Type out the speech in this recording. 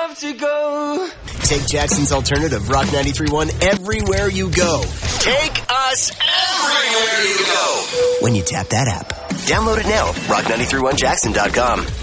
have to go. Take Jackson's alternative, Rock 93.1, everywhere you go. Take us everywhere you go. When you tap that app. Download it now, rock931jackson.com.